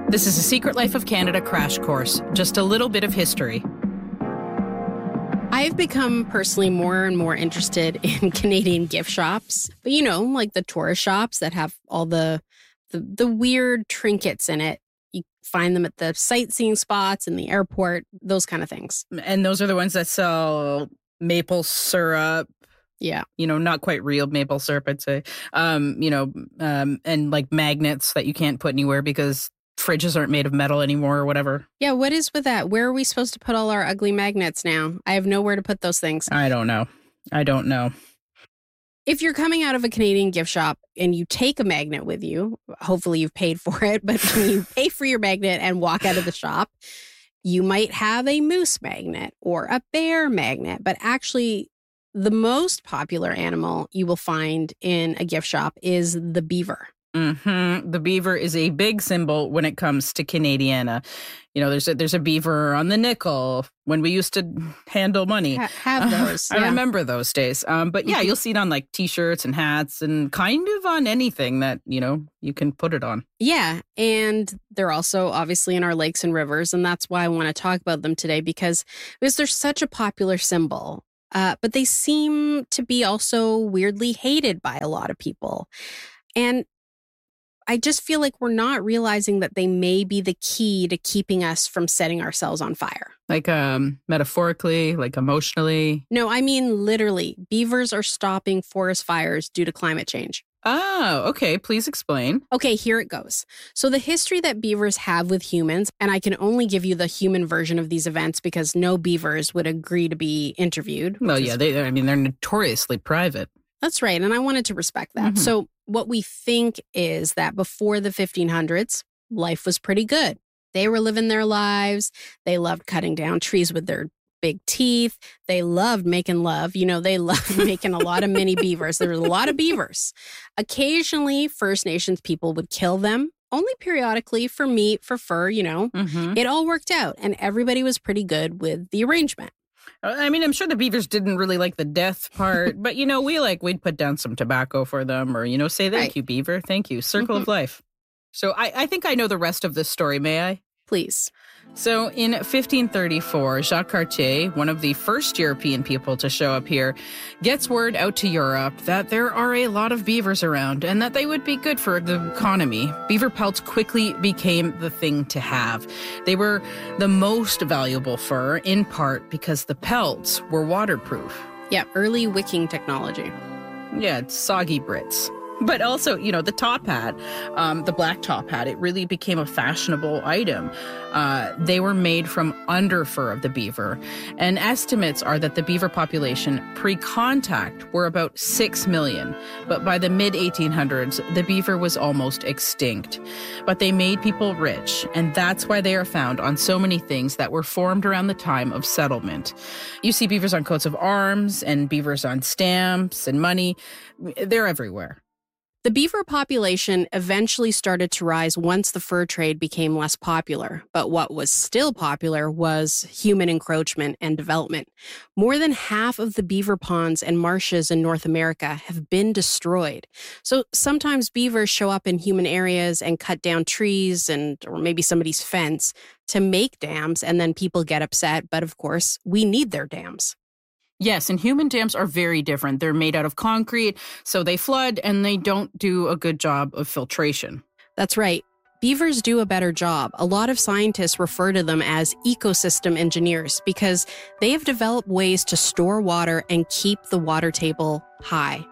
This is a Secret Life of Canada crash course, just a little bit of history. I've become personally more and more interested in Canadian gift shops, but like the tourist shops that have all the weird trinkets in it. You find them at the sightseeing spots in the airport, those kind of things. And those are the ones that sell maple syrup. Yeah. Not quite real maple syrup, I'd say. And like magnets that you can't put anywhere because fridges aren't made of metal anymore or whatever. Yeah, what is with that? Where are we supposed to put all our ugly magnets now? I have nowhere to put those things. I don't know. If you're coming out of a Canadian gift shop and you take a magnet with you, hopefully you've paid for it, but when you pay for your magnet and walk out of the shop, you might have a moose magnet or a bear magnet, but actually the most popular animal you will find in a gift shop is the beaver. Mm-hmm. The beaver is a big symbol when it comes to Canadiana. There's a beaver on the nickel when we used to handle money. Have those. I remember those days. But yeah, you'll see it on like T-shirts and hats and kind of on anything that, you can put it on. Yeah. And they're also obviously in our lakes and rivers. And that's why I want to talk about them today because they're such a popular symbol. But they seem to be also weirdly hated by a lot of people. And I just feel like we're not realizing that they may be the key to keeping us from setting ourselves on fire. Like metaphorically, like emotionally? No, I mean literally. Beavers are stopping forest fires due to climate change. Oh, okay. Please explain. Okay, here it goes. So the history that beavers have with humans, and I can only give you the human version of these events because no beavers would agree to be interviewed. Well, yeah, they're notoriously private. That's right. And I wanted to respect that. Mm-hmm. So what we think is that before the 1500s, life was pretty good. They were living their lives. They loved cutting down trees with their big teeth. They loved making love. They loved making a lot of mini beavers. There was a lot of beavers. Occasionally, First Nations people would kill them, only periodically for meat, for fur, Mm-hmm. It all worked out and everybody was pretty good with the arrangement. I mean, I'm sure the beavers didn't really like the death part, but, we'd put down some tobacco for them or, say, thank you, beaver. Thank you. Circle of life. So I think I know the rest of this story. May I? Please. So in 1534, Jacques Cartier, one of the first European people to show up here, gets word out to Europe that there are a lot of beavers around and that they would be good for the economy. Beaver pelts quickly became the thing to have. They were the most valuable fur, in part because the pelts were waterproof. Yeah, early wicking technology. Yeah, it's soggy Brits. But also, the top hat, the black top hat, it really became a fashionable item. They were made from underfur of the beaver. And estimates are that the beaver population pre-contact were about 6 million. But by the mid-1800s, the beaver was almost extinct. But they made people rich, and that's why they are found on so many things that were formed around the time of settlement. You see beavers on coats of arms and beavers on stamps and money. They're everywhere. The beaver population eventually started to rise once the fur trade became less popular, but what was still popular was human encroachment and development. More than half of the beaver ponds and marshes in North America have been destroyed. So sometimes beavers show up in human areas and cut down trees or maybe somebody's fence to make dams, and then people get upset, but of course, we need their dams. Yes, and human dams are very different. They're made out of concrete, so they flood and they don't do a good job of filtration. That's right. Beavers do a better job. A lot of scientists refer to them as ecosystem engineers because they have developed ways to store water and keep the water table high.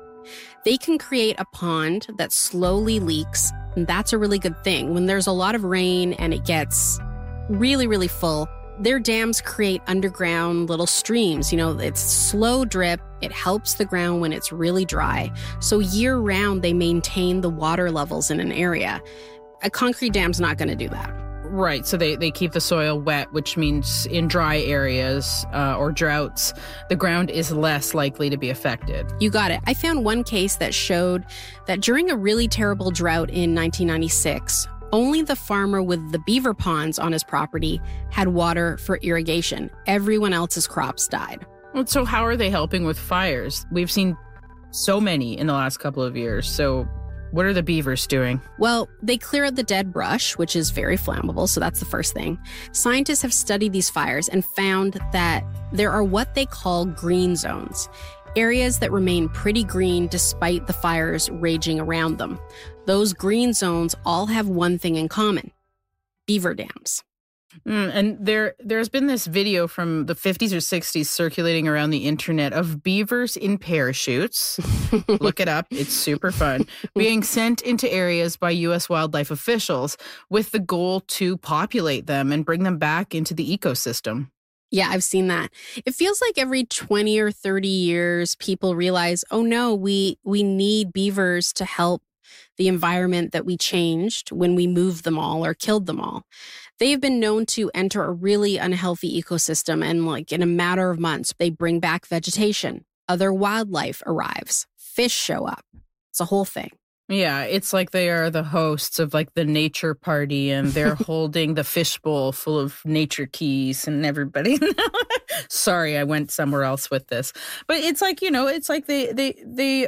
They can create a pond that slowly leaks, and that's a really good thing. When there's a lot of rain and it gets really, really full, their dams create underground little streams. It's slow drip. It helps the ground when it's really dry. So year round, they maintain the water levels in an area. A concrete dam's not going to do that. Right. So they keep the soil wet, which means in dry areas or droughts, the ground is less likely to be affected. You got it. I found one case that showed that during a really terrible drought in 1996, only the farmer with the beaver ponds on his property had water for irrigation. Everyone else's crops died. Well, so how are they helping with fires? We've seen so many in the last couple of years. So What are the beavers doing? Well, they clear out the dead brush, which is very flammable, so that's the first thing. Scientists have studied these fires and found that there are what they call green zones, areas that remain pretty green despite the fires raging around them. Those green zones all have one thing in common: beaver dams. And there's been this video from the 50s or 60s circulating around the internet of beavers in parachutes. Look it up. It's super fun. Being sent into areas by U.S. wildlife officials with the goal to populate them and bring them back into the ecosystem. Yeah, I've seen that. It feels like every 20 or 30 years, people realize, oh no, we need beavers to help the environment that we changed when we moved them all or killed them all. They've been known to enter a really unhealthy ecosystem, and like in a matter of months, they bring back vegetation. Other wildlife arrives. Fish show up. It's a whole thing. Yeah, it's like they are the hosts of like the nature party, and they're holding the fishbowl full of nature keys and everybody. Sorry, I went somewhere else with this. But it's like, it's like they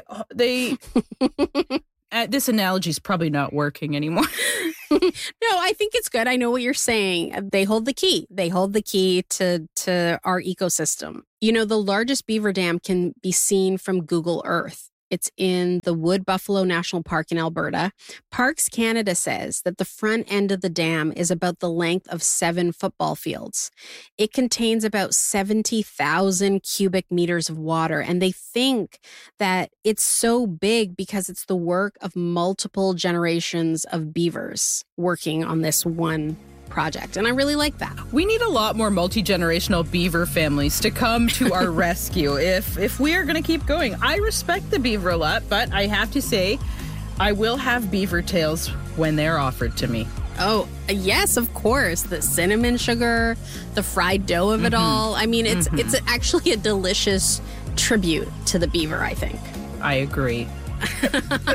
this analogy is probably not working anymore. No, I think it's good. I know what you're saying. They hold the key. They hold the key to our ecosystem. The largest beaver dam can be seen from Google Earth. It's in the Wood Buffalo National Park in Alberta. Parks Canada says that the front end of the dam is about the length of 7 football fields. It contains about 70,000 cubic meters of water, and they think that it's so big because it's the work of multiple generations of beavers working on this one project, and I really like that. We need a lot more multi-generational beaver families to come to our rescue if we are going to keep going. I respect the beaver a lot, but I have to say, I will have beaver tails when they're offered to me. Oh, yes, of course. The cinnamon sugar, the fried dough of it all. I mean, it's actually a delicious tribute to the beaver, I think. I agree.